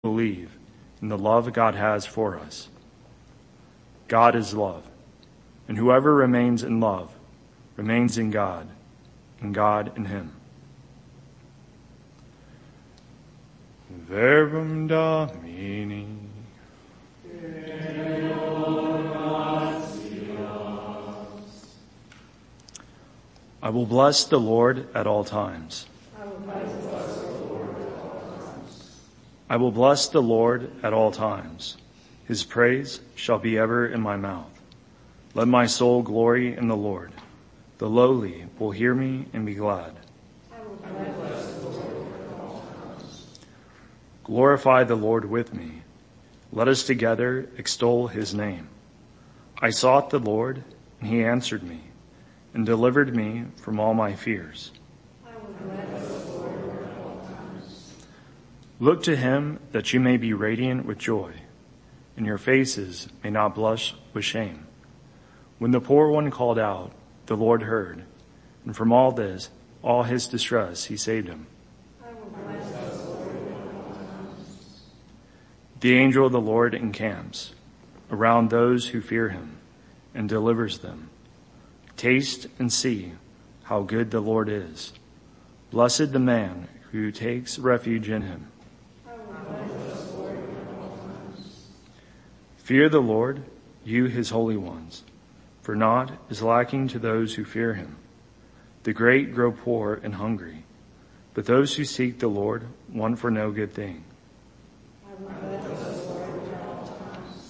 believe in the love God has for us. God is love, and whoever remains in love remains in God, and God in him. Verbum Domini. I will bless the Lord at all times. I will bless the Lord at all times. His praise shall be ever in my mouth. Let my soul glory in the Lord. The lowly will hear me and be glad. Glorify the Lord with me. Let us together extol his name. I sought the Lord, and he answered me, and delivered me from all my fears. Look to him that you may be radiant with joy, and your faces may not blush with shame. When the poor one called out, the Lord heard, and from all his distress, he saved him. The angel of the Lord encamps around those who fear him and delivers them. Taste and see how good the Lord is. Blessed the man who takes refuge in him. Fear the Lord, you his holy ones, for naught is lacking to those who fear him. The great grow poor and hungry, but those who seek the Lord want for no good thing.